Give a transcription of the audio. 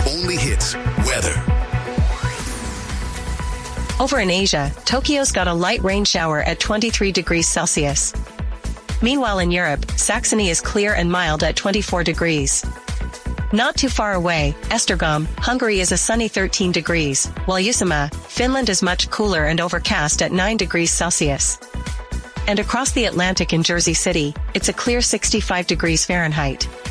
only hits weather. Over in Asia, Tokyo's got a light rain shower at 23 degrees Celsius. Meanwhile in Europe, Saxony is clear and mild at 24 degrees. Not too far away, Esztergom, Hungary is a sunny 13 degrees, while Uusimaa, Finland is much cooler and overcast at 9 degrees Celsius. And across the Atlantic in Jersey City, it's a clear 65 degrees Fahrenheit.